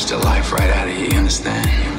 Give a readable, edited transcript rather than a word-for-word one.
the life right out of you, you understand?